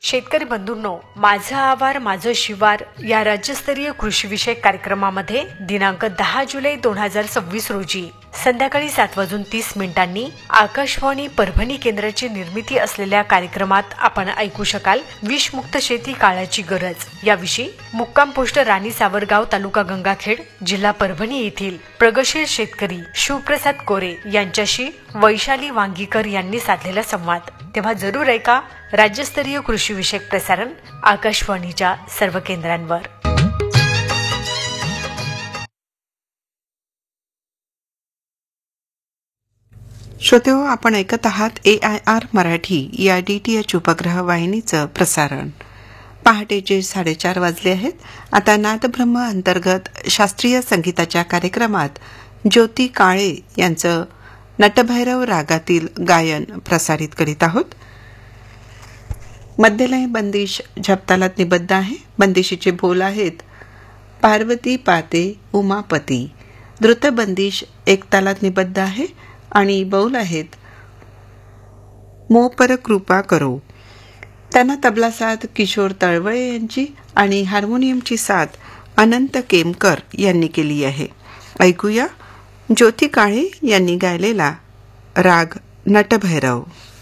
शेतकरी बंधूंनो, माझं आवार माझं शिवार या राज्यस्तरीय कृषी विषयक कार्यक्रमामध्ये दिनांक 10 जुलै 2026 रोजी संध्याकाळी 7:30 आकाशवाणी परभणी केंद्राची निर्मिती असलेल्या कार्यक्रमात आपण ऐकू शकाल विषमुक्त शेती काळाची गरज याविषयी मुक्काम पोस्ट राणी सावरगाव तालुका गंगाखेड जिल्हा परभणी येथील प्रगतशील शेतकरी शिवप्रसाद कोरे यांच्याशी वैशाली वांगीकर यांनी साधलेला संवाद. तेव्हा जरूर ऐका राज्यस्तरीय कृषी विषयक प्रसारण आकाशवाणीच्या सर्व केंद्रांवर. श्रोतेहो, आपण ऐकत आहात AIR मराठी या DTH उपग्रह वाहिनीचं प्रसारण. पहाटेचे 4:30 वाजले आहेत. आता नादब्रह्म अंतर्गत शास्त्रीय संगीताच्या कार्यक्रमात ज्योती काळे यांचं नटभैरव रागातील गायन प्रसारित करीत आहोत. मध्यलय बंदिश झपतालात निबद्ध आहे. बंदिशीचे बोल आहेत पार्वती पाते उमापती. द्रुत बंदिश एकतालात निबद्ध आहे आणि बौल आहेत मोपर कृपा करो. त्यांना तबला साथ किशोर तळवळे यांची आणि हार्मोनियमची साथ अनंत केमकर यांनी केली आहे. ऐकूया ज्योती काळे यांनी गायलेला राग नटभैरव.